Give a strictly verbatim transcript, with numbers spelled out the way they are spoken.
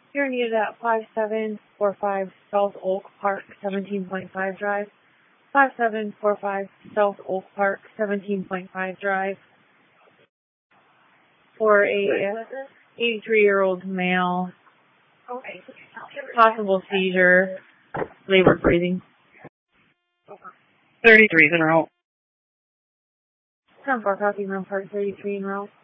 You're needed at five seven four five South Oak Park, seventeen point five Drive. five seven four five South Oak Park, seventeen point five Drive. For a eighty-three-year-old male, possible seizure, labor breathing. thirty-three in a row. ten four copy, room part thirty-three in row.